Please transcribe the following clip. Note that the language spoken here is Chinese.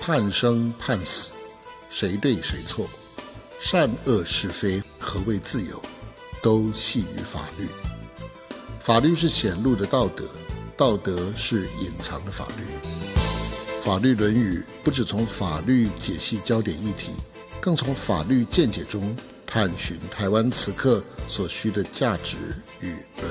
判生判死，谁对谁错，善恶是非，何谓自由，都系于法律。法律是显露的道德，道德是隐藏的法律。法律论语不只从法律解析焦点议题，更从法律见解中探寻台湾此刻所需的价值与伦